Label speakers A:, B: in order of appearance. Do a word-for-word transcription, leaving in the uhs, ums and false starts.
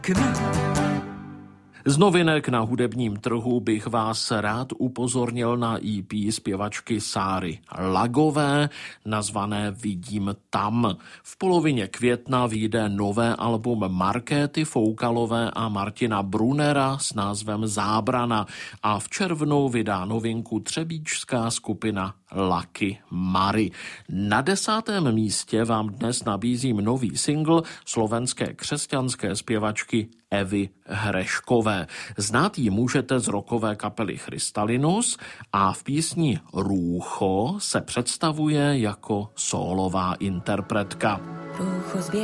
A: Z novinek na hudebním trhu bych vás rád upozornil na E P zpěvačky Sáry Lagové, nazvané Vidím tam. V polovině května vyjde nové album Markéty Foukalové a Martina Brunera s názvem Zábrana a v červnu vydá novinku třebíčská skupina Lucky Mary. Na desátém místě vám dnes nabízím nový singl slovenské křesťanské zpěvačky Evy Hreškové. Znát ji můžete z rockové kapely Chrystalinus a v písni Rúcho se představuje jako sólová interpretka.